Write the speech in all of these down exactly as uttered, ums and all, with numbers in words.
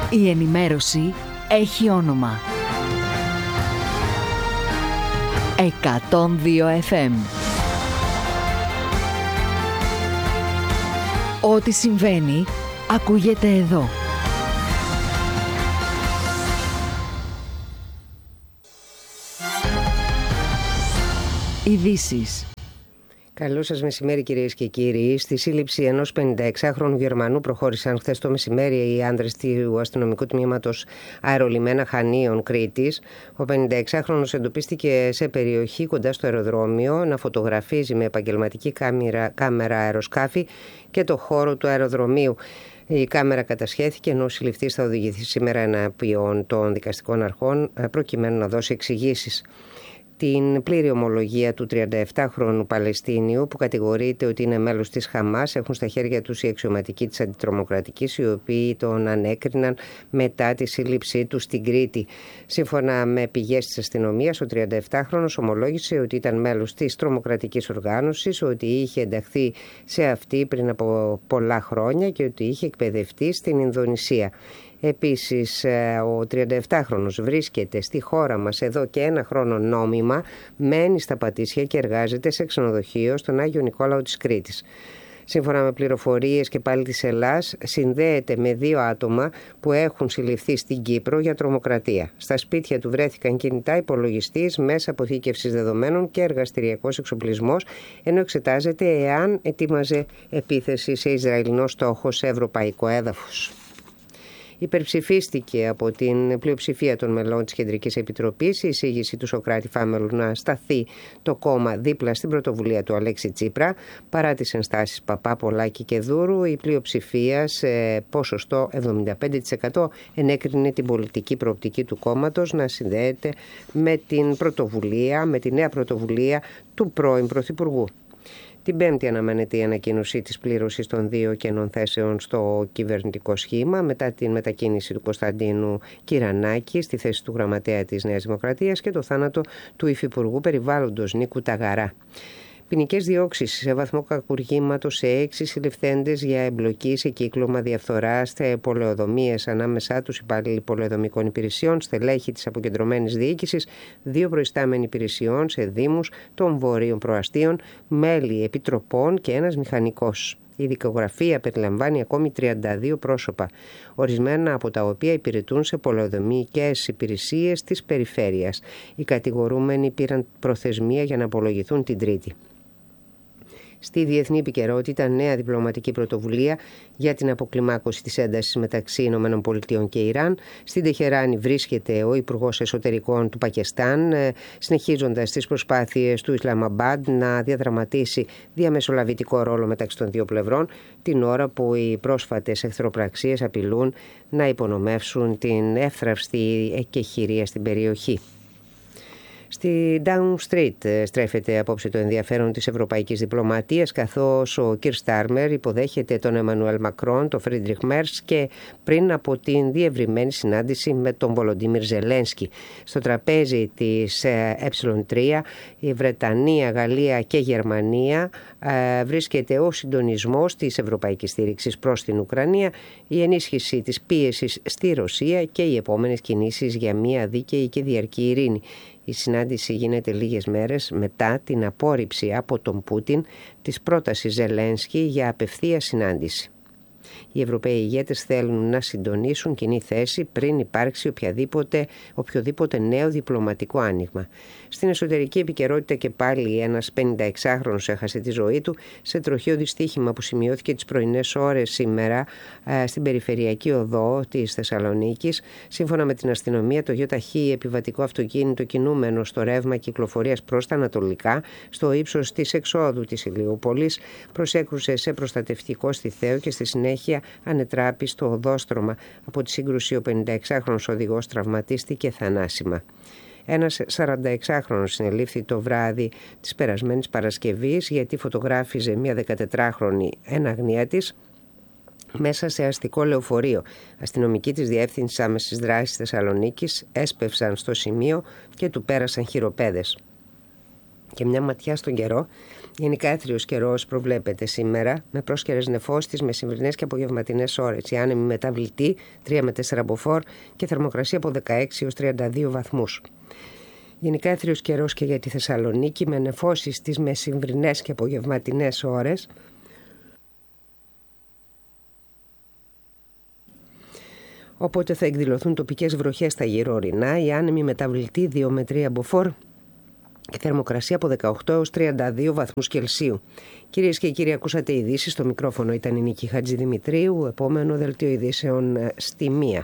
Η ενημέρωση έχει όνομα. εκατόν δύο εφ εμ. Ό,τι συμβαίνει, ακούγεται εδώ. Ειδήσεις. Καλό σας μεσημέρι, κυρίες και κύριοι. Στη σύλληψη ενός πενηνταεξάχρονου Γερμανού προχώρησαν χθες το μεσημέρι οι άνδρες του αστυνομικού τμήματος Αερολιμένα Χανίων Κρήτης. Ο πενηνταεξάχρονος εντοπίστηκε σε περιοχή κοντά στο αεροδρόμιο να φωτογραφίζει με επαγγελματική κάμερα, κάμερα αεροσκάφη και το χώρο του αεροδρομίου. Η κάμερα κατασχέθηκε, ενώ ο συλληφθής θα οδηγηθεί σήμερα ενώπιον των δικαστικών αρχών προκειμένου να δώσει εξηγήσεις. Την πλήρη ομολογία του τριανταεπτάχρονου Παλαιστίνιου, που κατηγορείται ότι είναι μέλος της Χαμάς, έχουν στα χέρια τους οι αξιωματικοί της αντιτρομοκρατικής, οι οποίοι τον ανέκριναν μετά τη σύλληψή του στην Κρήτη. Σύμφωνα με πηγές της αστυνομίας, ο τριανταεπτάχρονος ομολόγησε ότι ήταν μέλος της τρομοκρατικής οργάνωσης, ότι είχε ενταχθεί σε αυτή πριν από πολλά χρόνια και ότι είχε εκπαιδευτεί στην Ινδονησία. Επίσης, ο τριανταεπτάχρονος βρίσκεται στη χώρα μας εδώ και ένα χρόνο νόμιμα, μένει στα Πατήσια και εργάζεται σε ξενοδοχείο στον Άγιο Νικόλαο της Κρήτης. Σύμφωνα με πληροφορίες και πάλι της Ελλάς, συνδέεται με δύο άτομα που έχουν συλληφθεί στην Κύπρο για τρομοκρατία. Στα σπίτια του βρέθηκαν κινητά, υπολογιστής, μέσα αποθήκευσης δεδομένων και εργαστηριακός εξοπλισμός, ενώ εξετάζεται εάν ετοίμαζε επίθεση σε Ισραηλινό στόχο σε ευρωπαϊκό έδαφος. Υπερψηφίστηκε από την πλειοψηφία των μελών της Κεντρικής Επιτροπής η εισήγηση του Σωκράτη Φάμελου να σταθεί το κόμμα δίπλα στην πρωτοβουλία του Αλέξη Τσίπρα. Παρά τις ενστάσεις Παπά, Πολάκη και Δούρου, η πλειοψηφία σε ποσοστό εβδομήντα πέντε τοις εκατό ενέκρινε την πολιτική προοπτική του κόμματος να συνδέεται με την πρωτοβουλία, με τη νέα πρωτοβουλία του πρώην Πρωθυπουργού. Την Πέμπτη αναμένεται η ανακοίνωση της πλήρωσης των δύο κενών θέσεων στο κυβερνητικό σχήμα μετά την μετακίνηση του Κωνσταντίνου Κυρανάκη στη θέση του γραμματέα της Νέας Δημοκρατίας και το θάνατο του Υφυπουργού Περιβάλλοντος Νίκου Ταγαρά. Ποινικές διώξεις σε βαθμό κακουργήματος σε έξι συλληφθέντες για εμπλοκή σε κύκλωμα διαφθοράς, σε πολεοδομίες ανάμεσά τους υπάλληλοι πολεοδομικών υπηρεσιών, στελέχη της αποκεντρωμένης διοίκησης, δύο προϊστάμενοι υπηρεσιών σε δήμους των βορείων προαστίων, μέλη επιτροπών και ένας μηχανικός. Η δικογραφία περιλαμβάνει ακόμη τριάντα δύο πρόσωπα, ορισμένα από τα οποία υπηρετούν σε πολεοδομικές υπηρεσίες της περιφέρειας. Οι κατηγορούμενοι πήραν προθεσμία για να απολογηθούν την Τρίτη. Στη διεθνή επικαιρότητα, νέα διπλωματική πρωτοβουλία για την αποκλιμάκωση της έντασης μεταξύ ΗΠΑ και Ιράν. Στην Τεχεράνη βρίσκεται ο Υπουργός Εσωτερικών του Πακιστάν, συνεχίζοντας τις προσπάθειες του Ισλαμαμπάντ να διαδραματίσει διαμεσολαβητικό ρόλο μεταξύ των δύο πλευρών, την ώρα που οι πρόσφατες εχθροπραξίες απειλούν να υπονομεύσουν την εύθραυστη εκεχηρία στην περιοχή. Στη Downing Street στρέφεται απόψε το ενδιαφέρον της ευρωπαϊκής διπλωματίας, καθώς ο Κιρ Στάρμερ υποδέχεται τον Εμμανουέλ Μακρόν, τον Φρίντριχ Μέρς και πριν από την διευρυμένη συνάντηση με τον Βολοντίμιρ Ζελένσκι. Στο τραπέζι της ε τρία, η Βρετανία, Γαλλία και Γερμανία ε, βρίσκεται ο συντονισμός της ευρωπαϊκής στήριξης προς την Ουκρανία, η ενίσχυση της πίεσης στη Ρωσία και οι επόμενες κινήσεις για μια δίκαιη και διαρκή ειρήνη. Η συνάντηση γίνεται λίγες μέρες μετά την απόρριψη από τον Πούτιν της πρότασης Ζελένσκι για απευθεία συνάντηση. Οι Ευρωπαίοι ηγέτες θέλουν να συντονίσουν κοινή θέση πριν υπάρξει οποιαδήποτε, οποιοδήποτε νέο διπλωματικό άνοιγμα. Στην εσωτερική επικαιρότητα και πάλι ένας πενηνταεξάχρονος έχασε τη ζωή του σε τροχαίο δυστύχημα που σημειώθηκε τις πρωινές ώρες σήμερα ε, στην περιφερειακή οδό της Θεσσαλονίκης. Σύμφωνα με την αστυνομία, το ΙΧ επιβατικό αυτοκίνητο κινούμενο στο ρεύμα κυκλοφορίας προς τα ανατολικά, στο ύψος της εξόδου της Ηλιούπολης, προσέκρουσε σε προστατευτικό στιθαίο και στη συνέχεια ανετράπη στο οδόστρωμα. Από τη σύγκρουση ο πενηνταεξάχρονος οδηγός τραυματίστηκε θανάσιμα. Ένας σαρανταεξάχρονος συνελήφθη το βράδυ της περασμένης Παρασκευής γιατί φωτογράφιζε μια δεκατετράχρονη εναγνία της μέσα σε αστικό λεωφορείο. Αστυνομικοί της Διεύθυνσης Άμεσης Δράσης Θεσσαλονίκης έσπευσαν στο σημείο και του πέρασαν χειροπέδες. Και μια ματιά στον καιρό. Γενικά έθριος καιρός προβλέπεται σήμερα με πρόσκαιρες νεφώστεις, μεσημβρινές και απογευματινές ώρες. Η άνεμη μεταβλητή τρία με τέσσερα μποφόρ και θερμοκρασία από δεκαέξι έως τριάντα δύο βαθμούς. Γενικά έθριος καιρός και για τη Θεσσαλονίκη με νεφώσεις στις μεσημβρινές και απογευματινές ώρες. Οπότε θα εκδηλωθούν τοπικές βροχές στα γύρω ορεινά, η άνεμη μεταβλητή δύο με τρία μποφόρ και θερμοκρασία από δεκαοκτώ έως τριάντα δύο βαθμούς Κελσίου. Κυρίες και κύριοι, ακούσατε ειδήσεις. Στο μικρόφωνο ήταν η Νίκη Χατζηδημητρίου. Επόμενο δελτίο ειδήσεων στη μία.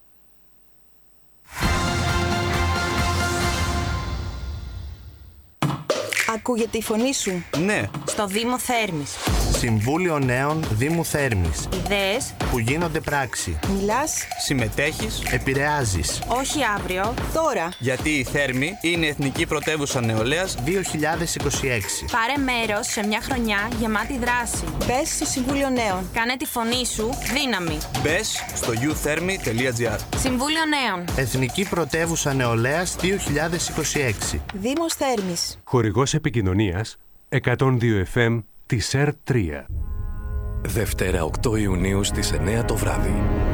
Ακούγεται η φωνή σου? Ναι. Στο Δήμο Θέρμης. Συμβούλιο Νέων Δήμου Θέρμης. Ιδέες που γίνονται πράξη. Μιλάς. Συμμετέχεις. Επηρεάζεις. Όχι αύριο. Τώρα. Γιατί η Θέρμη είναι η Εθνική Πρωτεύουσα Νεολαίας δύο χιλιάδες είκοσι έξι. Πάρε μέρος σε μια χρονιά γεμάτη δράση. Μπες στο Συμβούλιο Νέων. Κάνε τη φωνή σου δύναμη. Μπες στο γιου θέρμη τελεία τζι άρ. Συμβούλιο Νέων. Εθνική Πρωτεύουσα Νεολαίας δύο χιλιάδες είκοσι έξι. Δήμος Θέρμης. Χορηγός επικοινωνίας εκατόν δύο εφ εμ της ΕΡ τρία. Δευτέρα οκτώ Ιουνίου στις εννιά το βράδυ.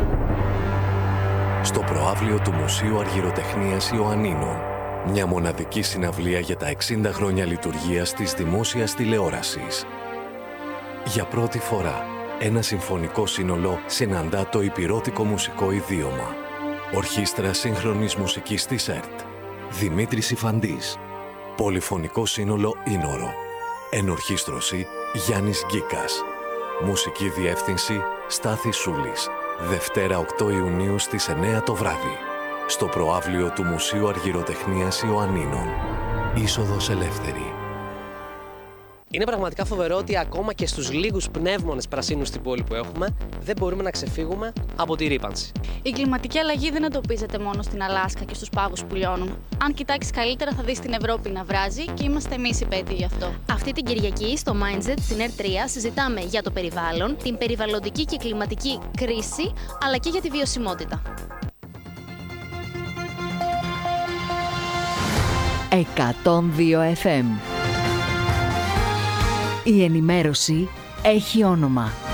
Στο προαύλιο του Μουσείου Αργυροτεχνίας Ιωαννίνων. Μια μοναδική συναυλία για τα εξήντα χρόνια λειτουργίας της δημόσιας τηλεόρασης. Για πρώτη φορά, ένα συμφωνικό σύνολο συναντά το υπηρώτικο μουσικό ιδίωμα. Ορχήστρα σύγχρονης μουσικής της ΕΡΤ. Δημήτρης Ιφαντής. Πολυφωνικό σύνολο Ίνορο. Ενορχήστρωση Γιάννης Γκίκας. Μουσική διεύθυνση Στάθης Σούλης. Δευτέρα οκτώ Ιουνίου στις εννιά το βράδυ. Στο προαύλιο του Μουσείου Αργυροτεχνίας Ιωαννίνων. Είσοδος ελεύθερη. Είναι πραγματικά φοβερό ότι ακόμα και στους λίγους πνεύμονες πρασίνους στην πόλη που έχουμε, δεν μπορούμε να ξεφύγουμε από τη ρύπανση. Η κλιματική αλλαγή δεν εντοπίζεται μόνο στην Αλάσκα και στους πάγους που λιώνουν. Αν κοιτάξεις καλύτερα, θα δεις την Ευρώπη να βράζει και είμαστε εμείς υπέτειοι γι' αυτό. Αυτή την Κυριακή στο Mindset στην ΕΡ τρία συζητάμε για το περιβάλλον, την περιβαλλοντική και κλιματική κρίση, αλλά και για τη βιωσιμότητα. εκατόν δύο εφ εμ. Η ενημέρωση έχει όνομα.